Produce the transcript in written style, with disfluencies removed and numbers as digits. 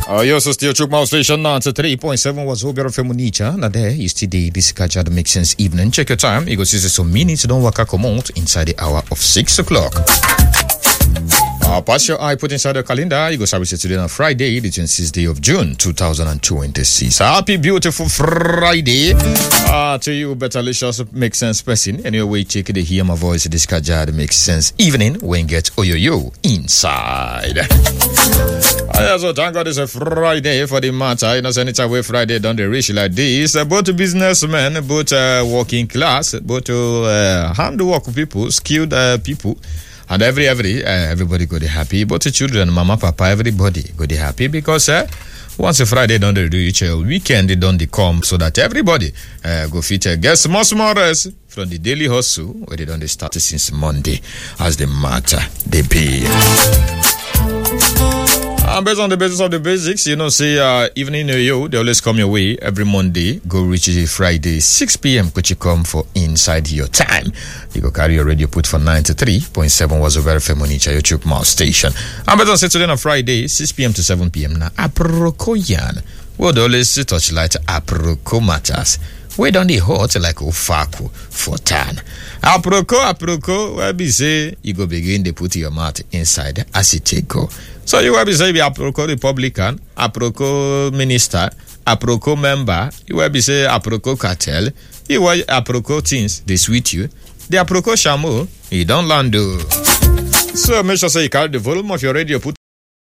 You also still Chook Mouth Station 93.7 was Obero Femunicha. Now there is today this catch the Make Sense evening. Check your time. You go see some minutes don't work come out inside the hour of 6 o'clock. Pass your eye, put inside the calendar. You go service it today on Friday, the 26th day of June 2026. Happy beautiful Friday. To you, better licious Make Sense person. Anyway, check the hear my voice. This catch the Make Sense evening when get oyoyo inside. So thank God it's a Friday for the matter. You know, anytime we Friday don't they reach like this. Both businessmen, both working class, both handwork people, skilled people, and everybody go be happy. Both the children, mama, papa, everybody go be happy because once a Friday don't they do each weekend they don't they come so that everybody go fit get small rest from the daily hustle where they don't they start since Monday as the matter they be. Based on the basis of the basics, you know, say evening they always come your way every Monday, go reach Friday, 6 p.m. Could you come for inside your time? You go carry your radio put for 93.7 was a very Femonicha, your Chook Mouth Station. And based on Saturday on Friday, 6 p.m. to 7 p.m. Now, Aprokoyan, we'll always touchlight Aproko matters. We don't need hot like Ofaku for tan. Aproko, where be say you go begin to put your mouth inside as it take go. So you will be say be Aproko Republican, Aproko Minister, Aproko member, you will be say Aproko cartel, you will Aproko things, they sweet you. The Aproko Shamu, you don't land do. So make sure say you carry the volume of your radio put